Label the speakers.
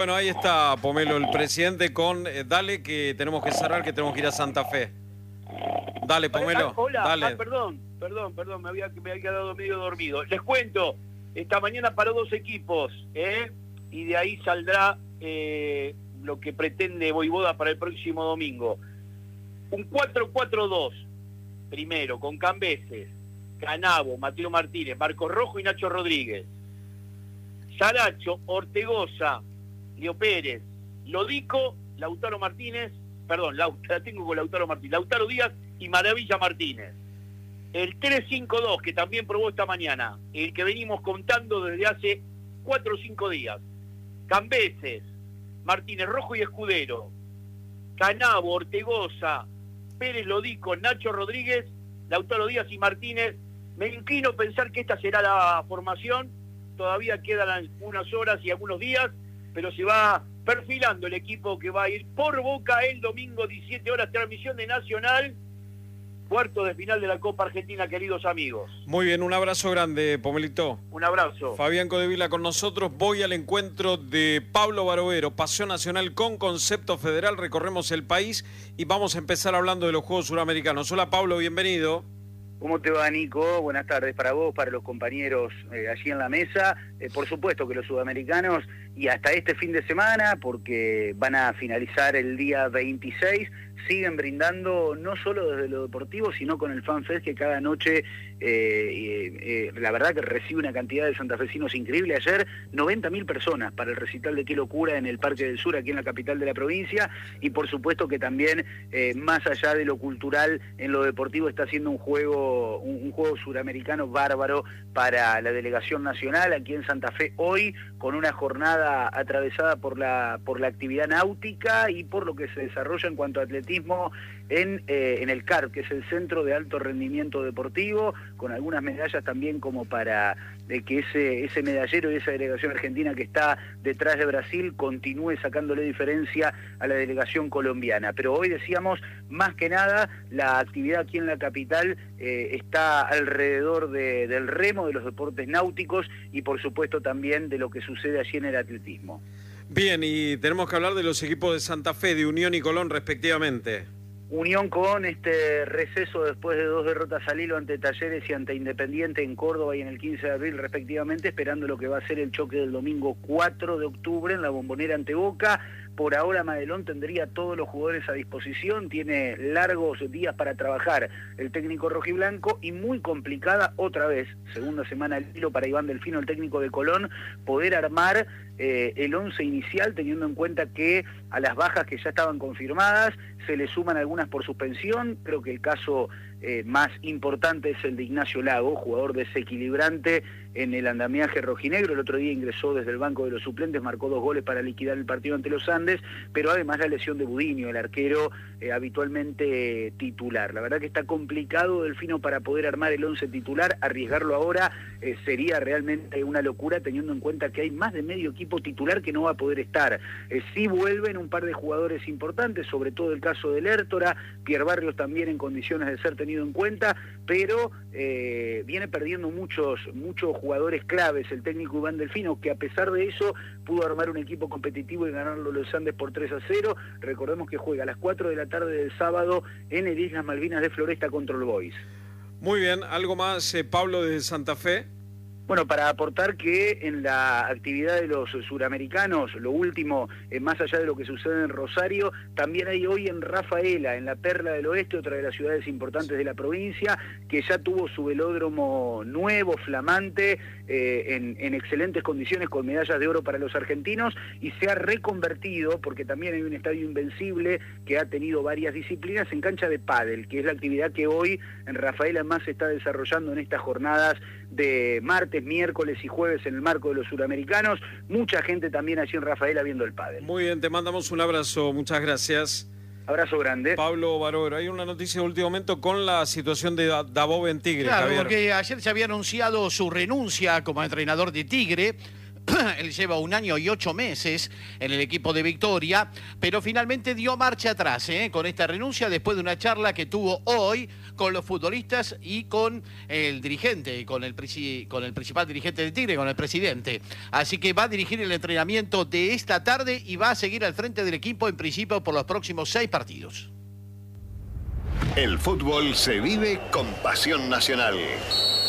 Speaker 1: Bueno, ahí está, Pomelo, el presidente con... dale, que tenemos que cerrar, que tenemos que ir a Santa Fe. Dale, Pomelo,
Speaker 2: Hola,
Speaker 1: dale.
Speaker 2: perdón, me había quedado medio dormido. Les cuento, esta mañana paró 2 equipos, y de ahí saldrá lo que pretende Voivoda para el próximo domingo. Un 4-4-2, primero, con Cambeses, Canavo, Mateo Martínez, Marcos Rojo y Nacho Rodríguez. Saracho, Ortegoza, Leo Pérez, Lodico, Lautaro Martínez, perdón, la tengo con Lautaro Martínez, Lautaro Díaz y Maravilla Martínez. El 3-5-2 que también probó esta mañana, el que venimos contando desde hace 4 o 5 días. Cambeses, Martínez Rojo y Escudero, Canavo, Ortegoza, Pérez, Lodico, Nacho Rodríguez, Lautaro Díaz y Martínez. Me inclino a pensar que esta será la formación. Todavía quedan unas horas y algunos días, pero se va perfilando el equipo que va a ir por Boca el domingo, 17 horas, transmisión de Nacional, cuarto de final de la Copa Argentina, queridos amigos.
Speaker 1: Muy bien, un abrazo grande, Pomelito.
Speaker 2: Un abrazo.
Speaker 1: Fabián Codevila con nosotros. Voy al encuentro de Pablo Barovero, Pasión Nacional con concepto federal. Recorremos el país y vamos a empezar hablando de los Juegos Suramericanos. Hola, Pablo, bienvenido.
Speaker 3: ¿Cómo te va, Nico? Buenas tardes para vos, para los compañeros allí en la mesa. Por supuesto que los sudamericanos, y hasta este fin de semana, porque van a finalizar el día 26, siguen brindando no solo desde lo deportivo, sino con el FanFest, que cada noche, la verdad que recibe una cantidad de santafesinos increíble. Ayer, 90.000 personas para el recital de Qué Locura en el Parque del Sur, aquí en la capital de la provincia, y por supuesto que también, más allá de lo cultural, en lo deportivo está haciendo un juego suramericano bárbaro para la delegación nacional aquí en Santa Fe hoy, con una jornada atravesada por la actividad náutica y por lo que se desarrolla en cuanto a atletismo en el CARP, que es el Centro de Alto Rendimiento Deportivo, con algunas medallas también como para que ese medallero y esa delegación argentina que está detrás de Brasil continúe sacándole diferencia a la delegación colombiana. Pero hoy decíamos, más que nada, la actividad aquí en la capital está alrededor del remo, de los deportes náuticos y por supuesto también de lo que sucede allí en el atletismo.
Speaker 1: Bien, y tenemos que hablar de los equipos de Santa Fe, de Unión y Colón respectivamente.
Speaker 3: Unión con este receso después de 2 derrotas al hilo ante Talleres y ante Independiente en Córdoba y en el 15 de abril respectivamente, esperando lo que va a ser el choque del domingo 4 de octubre en la Bombonera ante Boca. Por ahora Madelón tendría todos los jugadores a disposición, tiene largos días para trabajar el técnico rojiblanco y muy complicada otra vez, segunda semana al hilo para Iván Delfino, el técnico de Colón, poder armar el 11 inicial, teniendo en cuenta que a las bajas que ya estaban confirmadas se le suman algunas por suspensión. Creo que el caso más importante es el de Ignacio Lago, jugador desequilibrante en el andamiaje rojinegro. El otro día ingresó desde el banco de los suplentes, marcó 2 goles para liquidar el partido ante los Andes, pero además la lesión de Budinio, el arquero habitualmente titular. La verdad que está complicado, Delfino, para poder armar el 11 titular. Arriesgarlo ahora sería realmente una locura, teniendo en cuenta que hay más de medio equipo titular que no va a poder estar. Sí vuelven un par de jugadores importantes, sobre todo el caso de Lertora, Pierre Barrios también en condiciones de ser tenido en cuenta, pero viene perdiendo muchos jugadores claves el técnico Iván Delfino, que a pesar de eso pudo armar un equipo competitivo y ganarlo los Andes por 3-0. Recordemos que juega a las 4 de la tarde del sábado en el Islas Malvinas de Floresta contra el Boys.
Speaker 1: Muy bien, ¿algo más, Pablo, de Santa Fe?
Speaker 3: Bueno, para aportar que en la actividad de los suramericanos, lo último, más allá de lo que sucede en Rosario, también hay hoy en Rafaela, en la Perla del Oeste, otra de las ciudades importantes de la provincia, que ya tuvo su velódromo nuevo, flamante, en excelentes condiciones, con medallas de oro para los argentinos, y se ha reconvertido, porque también hay un estadio invencible que ha tenido varias disciplinas, en cancha de pádel, que es la actividad que hoy en Rafaela más se está desarrollando en estas jornadas de martes, miércoles y jueves en el marco de los suramericanos. Mucha gente también allí en Rafaela viendo el pádel.
Speaker 1: Muy bien, te mandamos un abrazo, muchas gracias.
Speaker 3: Abrazo grande.
Speaker 1: Pablo Barovero, hay una noticia de último momento con la situación de Dabov en Tigre.
Speaker 4: Claro,
Speaker 1: Javier.
Speaker 4: porque ayer se había anunciado su renuncia como entrenador de Tigre. Él lleva 1 año y 8 meses en el equipo de Victoria, pero finalmente dio marcha atrás con esta renuncia después de una charla que tuvo hoy con los futbolistas y con el dirigente, con el principal dirigente de Tigre, con el presidente. Así que va a dirigir el entrenamiento de esta tarde y va a seguir al frente del equipo en principio por los próximos 6 partidos.
Speaker 5: El fútbol se vive con pasión nacional.